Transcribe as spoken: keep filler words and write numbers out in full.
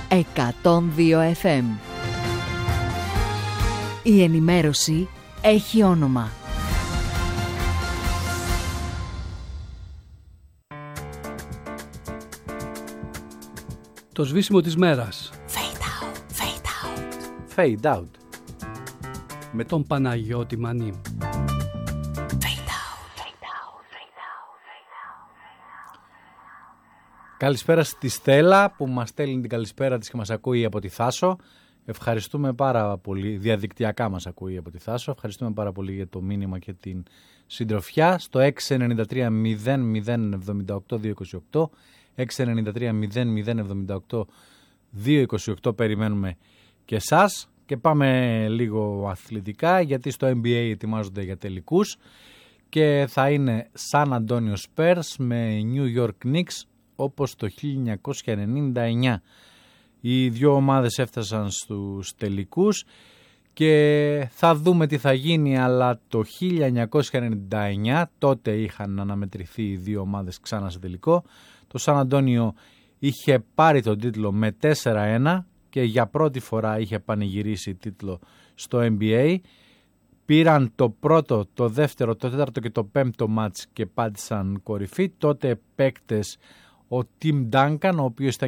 εκατόν δύο εφ εμ. Η ενημέρωση έχει όνομα. Το σβήσιμο της μέρας. Fade out, fade out. Fade out. Με τον Παναγιώτη Μανί. Καλησπέρα στη Στέλλα που μας στέλνει την καλησπέρα της και μας ακούει από τη Θάσο. Ευχαριστούμε πάρα πολύ, διαδικτυακά μας ακούει από τη Θάσο. Ευχαριστούμε πάρα πολύ για το μήνυμα και την συντροφιά. Στο έξι εννιά τρία μηδέν μηδέν εβδομήντα οκτώ διακόσια είκοσι οκτώ, έξι εννιά τρία μηδέν μηδέν εβδομήντα οκτώ διακόσια είκοσι οκτώ περιμένουμε και εσάς. Και πάμε λίγο αθλητικά, γιατί στο N B A ετοιμάζονται για τελικούς και θα είναι San Antonio Spurs με New York Knicks όπως το χίλια εννιακόσια ενενήντα εννιά. Οι δύο ομάδες έφτασαν στους τελικούς και θα δούμε τι θα γίνει, αλλά το χίλια εννιακόσια ενενήντα εννιά τότε είχαν αναμετρηθεί οι δύο ομάδες ξανά σε τελικό. Το San Antonio είχε πάρει τον τίτλο με τέσσερα ένα και για πρώτη φορά είχε πανηγυρίσει τίτλο στο N B A. Πήραν το πρώτο, το δεύτερο, το τέταρτο και το πέμπτο μάτς και πάτησαν κορυφή. Τότε παίκτες ο Tim Duncan, ο οποίος ήταν